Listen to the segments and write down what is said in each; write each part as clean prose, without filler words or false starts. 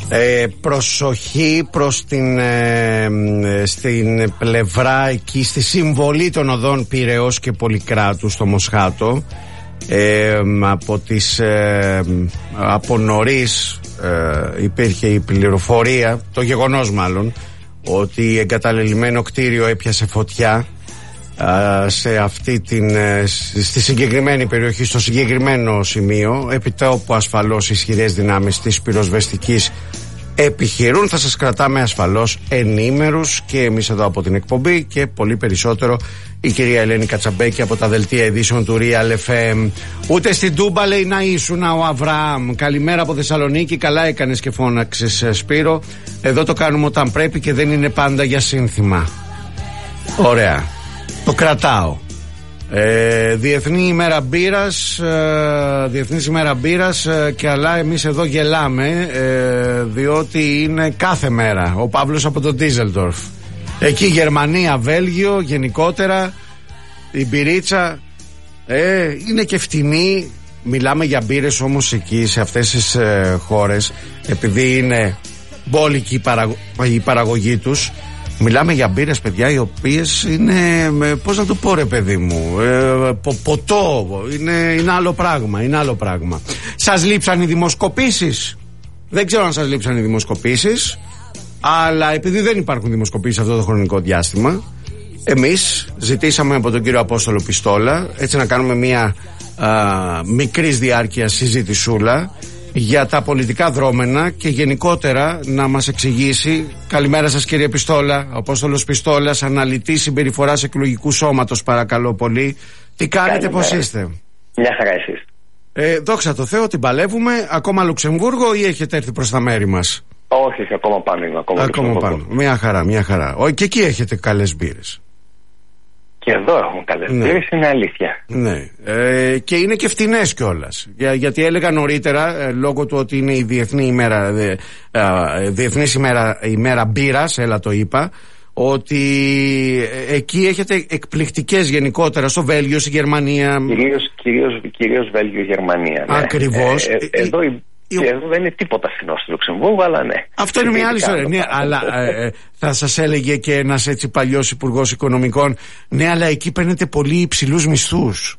Προσοχή προς στην πλευρά εκεί, στη συμβολή των οδών Πειραιώς και Πολυκράτου στο Μοσχάτο. Από νωρίς υπήρχε η πληροφορία, το γεγονός μάλλον, ότι εγκαταλελειμμένο κτίριο έπιασε φωτιά στη συγκεκριμένη περιοχή, στο συγκεκριμένο σημείο. Επιτόπου ασφαλώς ισχυρές δυνάμεις της πυροσβεστικής επιχειρούν. Θα σας κρατάμε ασφαλώς ενήμερους και εμείς εδώ από την εκπομπή και πολύ περισσότερο η κυρία Ελένη Κατσαμπέκη από τα δελτία ειδήσεων του Real FM. Ούτε στην Τούμπα λέει να ήσουν ο Αβραάμ. Καλημέρα από Θεσσαλονίκη. Καλά έκανες και φώναξες, Σπύρο. Εδώ το κάνουμε όταν πρέπει και δεν είναι πάντα για σύνθημα. Ωραία. Το κρατάω. Διεθνή ημέρα μπύρας, Διεθνής ημέρα μπύρας, και αλλά εμείς εδώ γελάμε διότι είναι κάθε μέρα. Ο Παύλος από το Ντίζελντορφ. Εκεί Γερμανία, Βέλγιο, γενικότερα η μπυρίτσα είναι και φτηνή. Μιλάμε για μπύρες όμως εκεί σε αυτές τις χώρες, επειδή είναι μπόλικη η παραγωγή τους. Μιλάμε για μπύρες, παιδιά, οι οποίες είναι, πώς να το πω ρε παιδί μου, ποτό, είναι άλλο πράγμα, είναι άλλο πράγμα. Σας λείψαν οι δημοσκοπήσεις? Δεν ξέρω αν σας λείψαν οι δημοσκοπήσεις, αλλά επειδή δεν υπάρχουν δημοσκοπήσεις αυτό το χρονικό διάστημα, εμείς ζητήσαμε από τον κύριο Απόστολο Πιστόλα έτσι να κάνουμε μια μικρής διάρκεια συζητησούλα για τα πολιτικά δρόμενα και γενικότερα να μας εξηγήσει. Καλημέρα σας κύριε Πιστόλα, ο Απόστολος Πιστόλας, αναλυτής συμπεριφοράς εκλογικού σώματος, παρακαλώ πολύ. Τι κάνετε, πώς είστε? Μια χαρά εσείς? Δόξα τω Θεώ, την παλεύουμε. Ακόμα Λουξεμβούργο ή έχετε έρθει προς τα μέρη μας? Όχι, ακόμα πάνω είναι. Ακόμα πάνω. Μια χαρά, μια χαρά. Και εκεί έχετε καλές μπύρες? Και εδώ έχουμε καλές μπύρες, είναι αλήθεια. Ναι. Και είναι και φτηνές κιόλας. Γιατί έλεγα νωρίτερα, λόγω του ότι είναι η Διεθνής ημέρα μπύρας, έλα το είπα, ότι εκεί έχετε εκπληκτικές γενικότερα στο Βέλγιο, στη Γερμανία. Κυρίως Βέλγιο, Γερμανία. Ναι. Ακριβώς. Εδώ δεν είναι τίποτα φθηνό στο Λουξεμβούργο, αλλά ναι. Αυτό είναι μια άλλη ιστορία. Ναι, αλλά θα σας έλεγε και ένας έτσι παλιός υπουργός οικονομικών, ναι, αλλά εκεί παίρνετε πολύ υψηλούς μισθούς.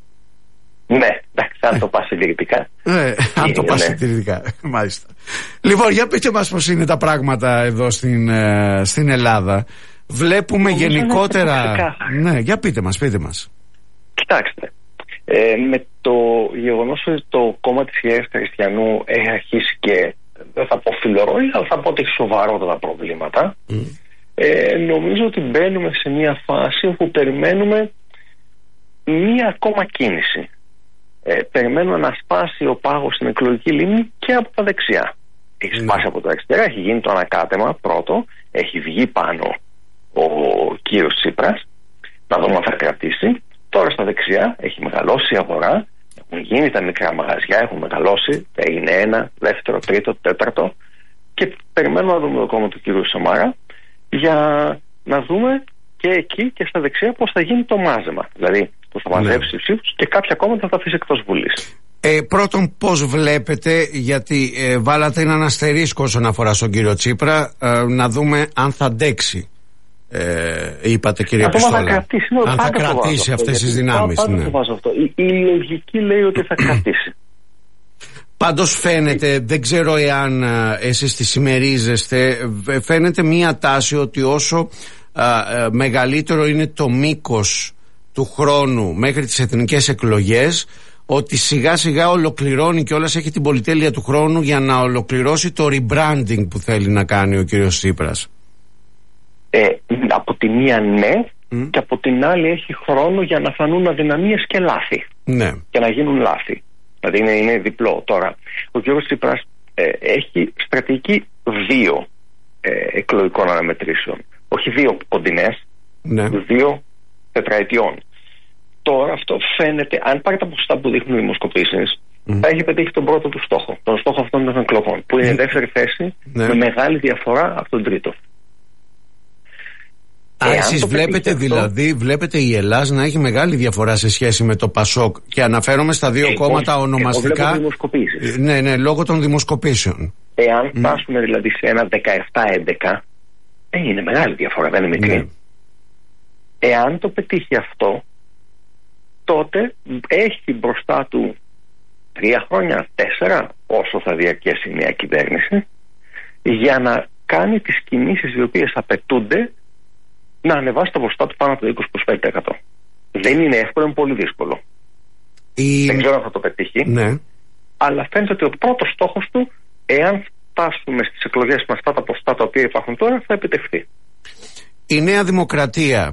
Ναι, εντάξει, αν το πας συντηρητικά. Αν το πας συντηρητικά, μάλιστα. Λοιπόν, για πείτε μας πώς είναι τα πράγματα εδώ στην Ελλάδα. Βλέπουμε γενικότερα. Ναι, για πείτε μας. Κοιτάξτε. Με το γεγονός ότι το κόμμα της Ιεράς Χριστιανού έχει αρχίσει και, δεν θα πω φιλορρόλια, αλλά θα πω ότι έχει σοβαρότατα προβλήματα, νομίζω ότι μπαίνουμε σε μια φάση όπου περιμένουμε μία ακόμα κίνηση. Περιμένουμε να σπάσει ο πάγος στην εκλογική λίμνη και από τα δεξιά. Έχει σπάσει από τα αριστερά, έχει γίνει το ανακάτεμα πρώτο, έχει βγει πάνω ο κύριος Τσίπρας, να δούμε αν θα κρατήσει. Τώρα στα δεξιά έχει μεγαλώσει η αγορά, έχουν γίνει τα μικρά μαγαζιά, έχουν μεγαλώσει, έγινε ένα, δεύτερο, τρίτο, τέταρτο, και περιμένουμε να δούμε το κόμμα του κύριου Σαμάρα για να δούμε και εκεί και στα δεξιά πώς θα γίνει το μάζεμα. Δηλαδή που θα μαζέψει ψήφους και κάποια κόμματα θα τα αφήσει εκτός Βουλής. Πρώτον, πώς βλέπετε, γιατί βάλατε έναν αστερίσκο όσον αφορά στον κύριο Τσίπρα, να δούμε αν θα αντέξει. Είπατε κύριε Πιστόλα, αν θα κρατήσει αυτές τις δυνάμεις. Ναι. Το βάζω αυτό. Η λογική λέει ότι θα κρατήσει. Πάντως φαίνεται, δεν ξέρω εάν εσείς τη συμμερίζεστε, φαίνεται μία τάση ότι όσο μεγαλύτερο είναι το μήκος του χρόνου μέχρι τις εθνικές εκλογές, ότι σιγά σιγά ολοκληρώνει και όλας έχει την πολυτέλεια του χρόνου για να ολοκληρώσει το rebranding που θέλει να κάνει ο κύριος Τσίπρας. Από τη μία ναι, και από την άλλη έχει χρόνο για να φανούν αδυναμίες και λάθη. Ναι. Και να γίνουν λάθη. Δηλαδή είναι διπλό. Τώρα, ο κ. Τσίπρας έχει στρατηγική 2 εκλογικών αναμετρήσεων. Όχι 2 κοντινές, 2 τετραετιών. Τώρα αυτό φαίνεται, αν πάρει τα ποσοστά που δείχνουν οι δημοσκοπήσεις, θα έχει πετύχει τον πρώτο του στόχο. Τον στόχο αυτών των εκλογών, που είναι η δεύτερη θέση με μεγάλη διαφορά από τον τρίτο. Εσείς βλέπετε δηλαδή, βλέπετε η Ελλάδα να έχει μεγάλη διαφορά σε σχέση με το ΠΑΣΟΚ, και αναφέρομαι στα δύο κόμματα ονομαστικά. Λόγω των δημοσκοπήσεων. Ναι, λόγω των δημοσκοπήσεων. Εάν φτάσουμε δηλαδή σε ένα 17-11, είναι μεγάλη διαφορά, δεν είναι μικρή. Εάν το πετύχει αυτό, τότε έχει μπροστά του 3 χρόνια, 4, όσο θα διαρκέσει η νέα κυβέρνηση, για να κάνει τις κινήσεις οι οποίες απαιτούνται να ανεβάσει τα ποσοστά του πάνω από το 20-25%. Δεν είναι εύκολο, είναι πολύ δύσκολο. Δεν ξέρω αν θα το πετύχει, αλλά φαίνεται ότι ο πρώτος στόχος του, εάν φτάσουμε στις εκλογές με αυτά τα ποσοστά τα οποία υπάρχουν τώρα, θα επιτευχθεί. Η Νέα Δημοκρατία,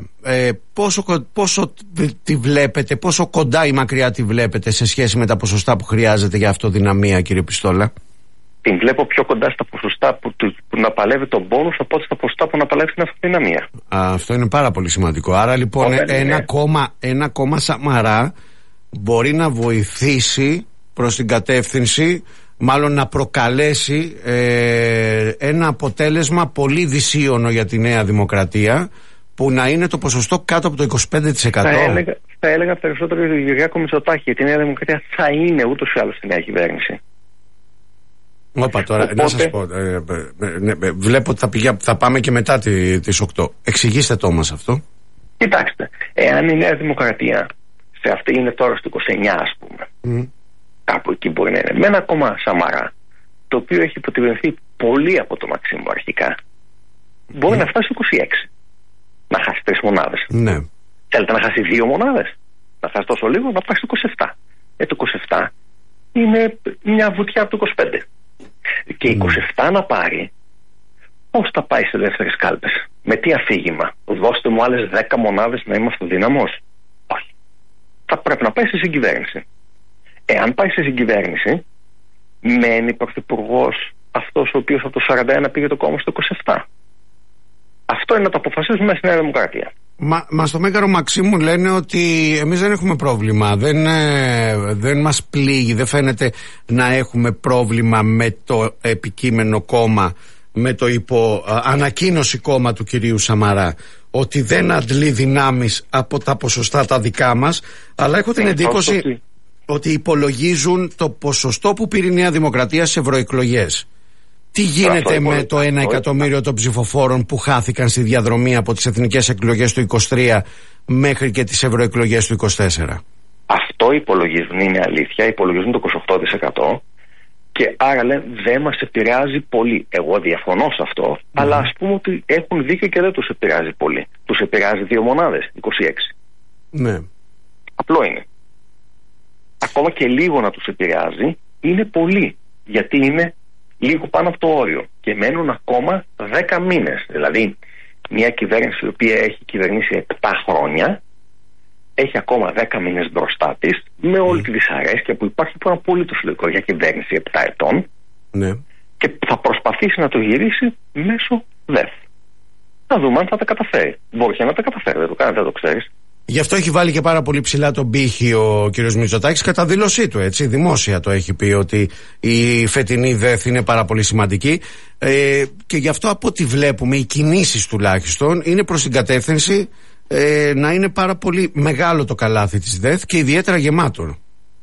πόσο τη βλέπετε, πόσο κοντά ή μακριά τη βλέπετε σε σχέση με τα ποσοστά που χρειάζεται για αυτοδυναμία, κύριε Πιστόλα? Την βλέπω πιο κοντά στα ποσοστά που να παλεύει τον πόνους από ότι στα ποσοστά που να παλεύει την αυτοδυναμία. Αυτό είναι πάρα πολύ σημαντικό. Άρα λοιπόν ένα κόμμα Σαμαρά μπορεί να βοηθήσει προς την κατεύθυνση, μάλλον να προκαλέσει ένα αποτέλεσμα πολύ δυσίωνο για τη Νέα Δημοκρατία, που να είναι το ποσοστό κάτω από το 25%. Θα έλεγα περισσότερο για τον Κυριάκο Μητσοτάκη, γιατί η Νέα Δημοκρατία θα είναι ούτως ή άλλως στη νέα κυβέρνηση. Όπα τώρα, οπότε... να σας πω, βλέπω ότι θα πάμε και μετά τις 8. Εξηγήστε το μας αυτό. Κοιτάξτε, εάν η Νέα Δημοκρατία, σε αυτή είναι τώρα στο 29 ας πούμε, κάπου εκεί μπορεί να είναι, με ένα κόμμα Σαμαρά, το οποίο έχει υποτιμηθεί πολύ από το Μαξίμου αρχικά, μπορεί να φτάσει 26. Να χάσει 3 μονάδες. Ναι. Θέλετε να χάσει 2 μονάδες? Να χάσει τόσο λίγο, να πάει στο 27. Το 27 είναι μια βουτιά από το 25. Και 27 να πάρει, πώς θα πάει σε δεύτερες κάλπες? Με τι αφήγημα? Δώστε μου άλλες 10 μονάδες να είμαι αυτοδύναμος? Όχι. Θα πρέπει να πάει σε συγκυβέρνηση. Εάν πάει σε συγκυβέρνηση, μένει πρωθυπουργός αυτός ο οποίος από το 41 πήγε το κόμμα στο 27. Αυτό είναι να το αποφασίσουμε στη Νέα Δημοκρατία. Μα στο Μέγαρο Μαξίμου λένε ότι εμείς δεν έχουμε πρόβλημα. Δεν μας πλήγει, δεν φαίνεται να έχουμε πρόβλημα με το επικείμενο κόμμα, με το ανακοίνωση κόμμα του κυρίου Σαμαρά, ότι δεν αντλεί δυνάμεις από τα ποσοστά τα δικά μας, αλλά έχω την εντύπωση ότι υπολογίζουν το ποσοστό που πήρε η Νέα Δημοκρατία στις ευρωεκλογές. Τι γίνεται με το 1 εκατομμύριο των ψηφοφόρων που χάθηκαν στη διαδρομή από τις εθνικές εκλογές του 23 μέχρι και τις ευρωεκλογές του 24? Αυτό υπολογίζουν, είναι αλήθεια, υπολογίζουν το 28%, και άρα λένε δεν μας επηρεάζει πολύ. Εγώ διαφωνώ σε αυτό, αλλά ας πούμε ότι έχουν δίκιο και δεν τους επηρεάζει πολύ. Τους επηρεάζει 2 μονάδες, 26. Ναι. Απλό είναι. Ακόμα και λίγο να τους επηρεάζει είναι πολύ, γιατί είναι λίγο πάνω από το όριο και μένουν ακόμα 10 μήνες. Δηλαδή μια κυβέρνηση η οποία έχει κυβερνήσει 7 χρόνια έχει ακόμα 10 μήνες μπροστά της, με όλη τη δυσαρέσκεια που υπάρχει, που είναι απολύτως λογικό για κυβέρνηση 7 ετών, και θα προσπαθήσει να το γυρίσει μέσω ΔΕΘ. Να δούμε αν θα τα καταφέρει. Μπορεί και να τα καταφέρει, δεν το κάνει, δεν το ξέρεις. Γι' αυτό έχει βάλει και πάρα πολύ ψηλά τον πύχη ο κ. Μητσοτάκης, κατά δήλωσή του, έτσι, δημόσια το έχει πει, ότι η φετινή ΔΕΘ είναι πάρα πολύ σημαντική, και γι' αυτό από ό,τι βλέπουμε οι κινήσεις τουλάχιστον είναι προς την κατεύθυνση να είναι πάρα πολύ μεγάλο το καλάθι της ΔΕΘ και ιδιαίτερα γεμάτο.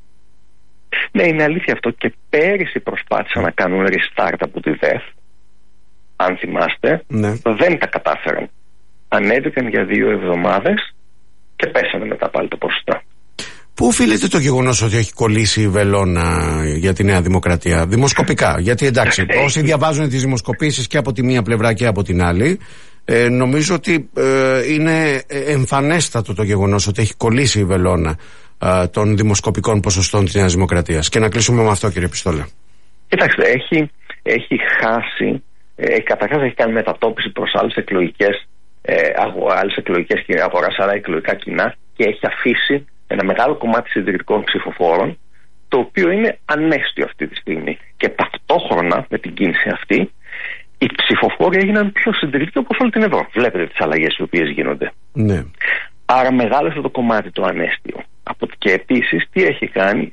Ναι, είναι αλήθεια αυτό, και πέρυσι προσπάθησαν να κάνουν restart από τη ΔΕΘ, αν θυμάστε, δεν τα κατάφεραν. Ανέβηκαν για 2 εβδομάδες και πέσανε μετά πάλι το ποσοστά. Πού οφείλεται το γεγονός ότι έχει κολλήσει η βελόνα για τη Νέα Δημοκρατία? Δημοσκοπικά. Γιατί εντάξει, όσοι διαβάζουν τις δημοσκοπήσεις και από τη μία πλευρά και από την άλλη, νομίζω ότι είναι εμφανέστατο το γεγονός ότι έχει κολλήσει η βελόνα των δημοσκοπικών ποσοστών της Νέας Δημοκρατίας. Και να κλείσουμε με αυτό, κύριε Πιστόλα. Κοιτάξτε, έχει χάσει, καταρχάς έχει κάνει μετατόπιση προς άλλες εκλογικές αγοράς, άρα εκλογικά κοινά, και έχει αφήσει ένα μεγάλο κομμάτι συντηρητικών ψηφοφόρων, το οποίο είναι ανέστιο αυτή τη στιγμή. Και ταυτόχρονα με την κίνηση αυτή, οι ψηφοφόροι έγιναν πιο συντηρητικοί όπως όλη την Ευρώπη. Βλέπετε τις αλλαγές οι οποίες γίνονται. Ναι. Άρα μεγάλωσε το κομμάτι το ανέστιο. Και επίσης τι έχει κάνει?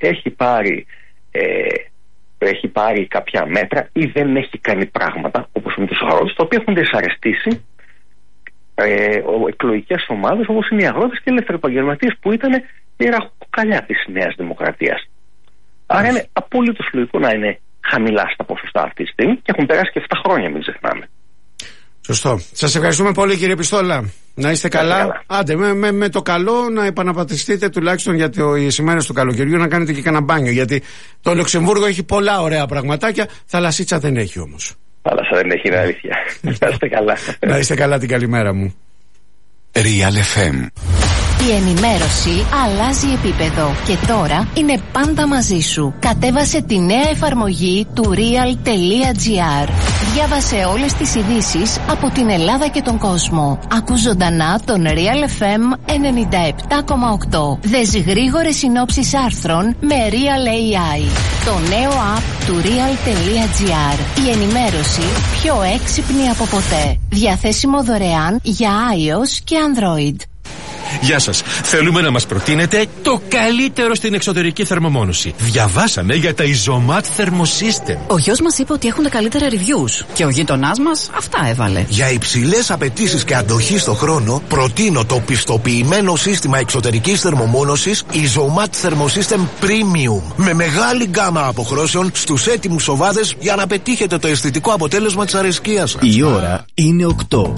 Έχει πάρει κάποια μέτρα ή δεν έχει κάνει πράγματα, όπως με τους αγρότες, τα οποία έχουν δυσαρεστήσει εκλογικές ομάδες όπως είναι οι αγρότες και οι ελεύθεροι επαγγελματίες, που ήταν η ραχοκοκαλιά της Νέας Δημοκρατίας. Άρα είναι απόλυτο λογικό να είναι χαμηλά στα ποσοστά αυτή τη στιγμή και έχουν περάσει και 7 χρόνια, μην ξεχνάμε. Σωστό. Σας ευχαριστούμε πολύ, κύριε Πιστόλα. Να είστε καλά. Άντε, με το καλό να επαναπατριστείτε τουλάχιστον για τις ημέρες του καλοκαιριού, να κάνετε και κανένα μπάνιο. Γιατί το Λουξεμβούργο έχει πολλά ωραία πραγματάκια, θαλασσίτσα δεν έχει όμως. Θάλασσα δεν έχει, είναι αλήθεια. Να είστε καλά. Να είστε καλά, την καλημέρα μου. Real FM. Η ενημέρωση αλλάζει επίπεδο και τώρα είναι πάντα μαζί σου. Κατέβασε τη νέα εφαρμογή του real.gr. Διάβασε όλες τις ειδήσεις από την Ελλάδα και τον κόσμο. Ακού ζωντανά τον Real FM 97,8. Δες γρήγορες συνόψεις άρθρων με Real AI. Το νέο app του real.gr. Η ενημέρωση πιο έξυπνη από ποτέ. Διαθέσιμο δωρεάν για iOS και Android. Γεια σας. Θέλουμε να μας προτείνετε το καλύτερο στην εξωτερική θερμομόνωση. Διαβάσαμε για τα Isomat Thermosystem. Ο γιος μας είπε ότι έχουν τα καλύτερα reviews και ο γείτονάς μας αυτά έβαλε. Για υψηλές απαιτήσεις και αντοχή στο χρόνο, προτείνω το πιστοποιημένο σύστημα εξωτερικής θερμομόνωσης Isomat Thermosystem Premium. Με μεγάλη γκάμα αποχρώσεων στους έτοιμους σοβάδες για να πετύχετε το αισθητικό αποτέλεσμα της αρεσκίας σας. Η ώρα είναι 8.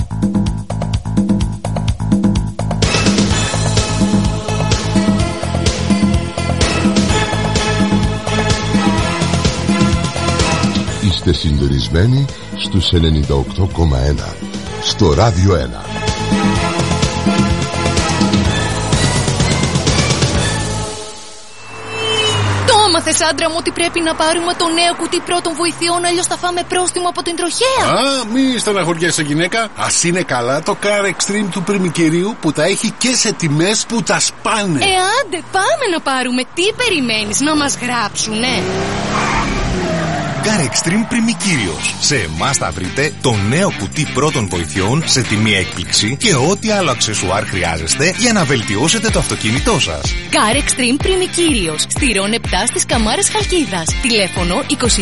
Είστε συντονισμένοι στους 98,1 στο Ράδιο 1. Το έμαθες, άντρα μου, ότι πρέπει να πάρουμε το νέο κουτί πρώτων βοηθειών, αλλιώς θα φάμε πρόστιμο από την τροχέα. Μη στεναχωριέσαι, γυναίκα. Ας είναι καλά το Car Extreme του Πριμικυρίου που τα έχει και σε τιμές που τα σπάνε. Άντε, πάμε να πάρουμε. Τι περιμένεις, να μας γράψουνε? Car Extreme Πριμικύριος. Σε εμάς θα βρείτε το νέο κουτί πρώτων βοηθειών σε τιμή έκπληξη και ό,τι άλλο αξεσουάρ χρειάζεστε για να βελτιώσετε το αυτοκίνητό σας. Car Extreme Πριμικύριος. Στη Ρον 7 στις Καμάρες Χαλκίδας. Τηλέφωνο 22 21 0 77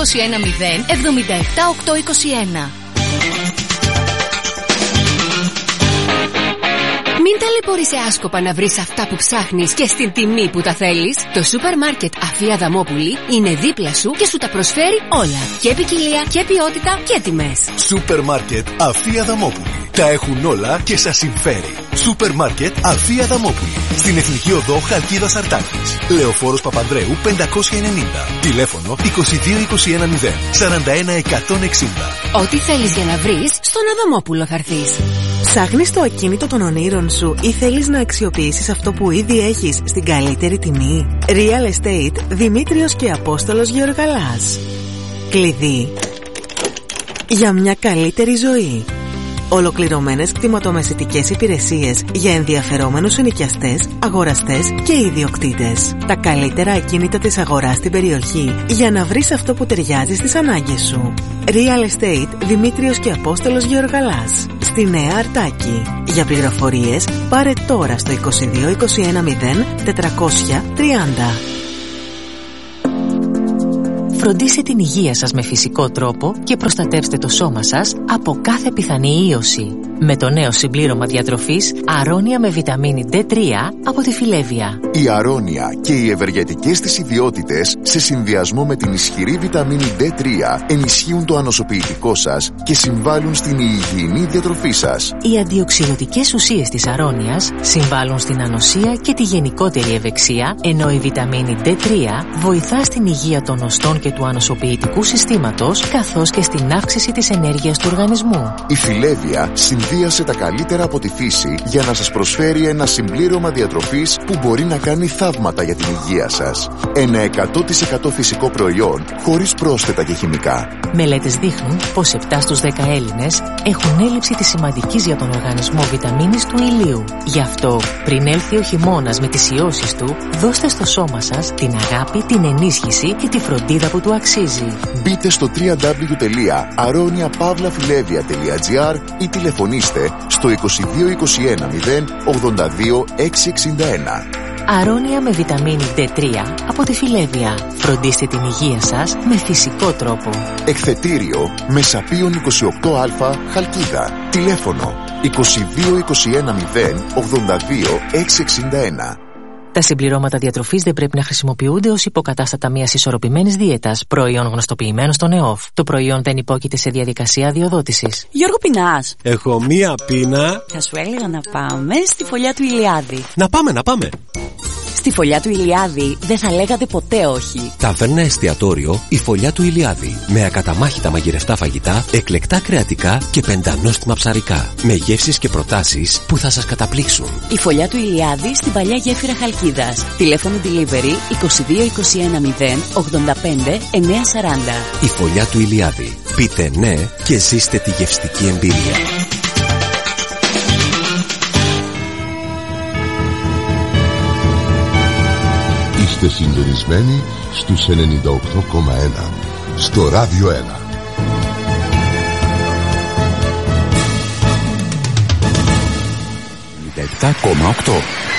821. Μην ταλαιπωρείσαι άσκοπα να βρεις αυτά που ψάχνεις και στην τιμή που τα θέλεις. Το σούπερ μάρκετ Αφία Δαμόπουλη είναι δίπλα σου και σου τα προσφέρει όλα. Και ποικιλία και ποιότητα και τιμές. Σούπερ μάρκετ Αφία Δαμόπουλη. Τα έχουν όλα και σας συμφέρει. Σούπερ μάρκετ Αφία Δαμόπουλη. Στην Εθνική Οδό Χαλκίδας Αρτάκης. Λεωφόρος Παπανδρέου 590. Τηλέφωνο 22 21 0 41 160. Ό,τι θέλεις για να βρεις, στον Αδαμόπουλο θα έρθεις. Ψάχνεις το ακίνητο των ονείρων σου ή θέλεις να αξιοποιήσεις αυτό που ήδη έχεις στην καλύτερη τιμή? Real Estate Δημήτριος και Απόστολος Γεωργαλάς. Κλειδί για μια καλύτερη ζωή. Ολοκληρωμένες κτηματομεσητικές υπηρεσίες για ενδιαφερόμενους ενοικιαστές, αγοραστές και ιδιοκτήτες. Τα καλύτερα ακίνητα της αγοράς στην περιοχή για να βρεις αυτό που ταιριάζει στις ανάγκες σου. Real Estate Δημήτριος και Απόστολος Γεωργαλάς. Στη Νέα Αρτάκη. Για πληροφορίες πάρε τώρα στο 22 21 0 430. Φροντίστε την υγεία σας με φυσικό τρόπο και προστατεύστε το σώμα σας από κάθε πιθανή ίωση. Με το νέο συμπλήρωμα διατροφής Αρώνια με βιταμίνη D3 από τη Φιλέβια. Η Αρώνια και οι ευεργετικές της ιδιότητες σε συνδυασμό με την ισχυρή βιταμίνη D3 ενισχύουν το ανοσοποιητικό σας και συμβάλλουν στην υγιεινή διατροφή σας. Οι αντιοξυδοτικές ουσίες της Αρώνιας συμβάλλουν στην ανοσία και τη γενικότερη ευεξία, ενώ η βιταμίνη D3 βοηθά στην υγεία των οστών και του ανοσοποιητικού συστήματος, καθώς και στην αύξηση της ενέργειας του οργανισμού. Η Φιλέβια συνδύασε τα καλύτερα από τη φύση για να σας προσφέρει ένα συμπλήρωμα διατροφής που μπορεί να κάνει θαύματα για την υγεία σας. Ένα 100% φυσικό προϊόν, χωρίς πρόσθετα και χημικά. Μελέτες δείχνουν πως 7 στους 10 Έλληνες έχουν έλλειψη της σημαντικής για τον οργανισμό βιταμίνης του ηλίου. Γι' αυτό, πριν έλθει ο χειμώνας με τις ιώσεις του, δώστε στο σώμα σας την αγάπη, την ενίσχυση και τη φροντίδα που του αξίζει. Μπείτε στο www.aroniapavlafilevia.gr ή τηλεφωνήστε στο 22 21 0 82 661. Αρώνια με βιταμίνη D3 από τη Φιλέβια. Φροντίστε την υγεία σας με φυσικό τρόπο. Εκθετήριο Μεσαπίων 28α Χαλκίδα. Τηλέφωνο 22 21 0 82 661. Τα συμπληρώματα διατροφής δεν πρέπει να χρησιμοποιούνται ως υποκατάστατα μιας ισορροπημένης δίαιτας, προϊόν γνωστοποιημένο στον ΕΟΦ. Το προϊόν δεν υπόκειται σε διαδικασία αδειοδότησης. Γιώργο, πεινάς? Έχω μία πείνα. Θα σου έλεγα να πάμε στη Φωλιά του Ηλιάδη. Να πάμε. Στη Φωλιά του Ηλιάδη δεν θα λέγατε ποτέ όχι. Ταβέρνα εστιατόριο η Φωλιά του Ηλιάδη. Με ακαταμάχητα μαγειρευτά φαγητά, εκλεκτά κρεατικά και πεντανόστιμα ψαρικά. Με γεύσεις και προτάσεις που θα σας καταπλήξουν. Η Φωλιά του Ηλιάδη στην παλιά γέφυρα Χαλκίδας. Τηλέφωνο delivery 2221 085 940. Η Φωλιά του Ηλιάδη. Πείτε ναι και ζήστε τη γευστική εμπειρία. Είστε συντονισμένοι στους 98,1 στο Ράδιο 1. 97,8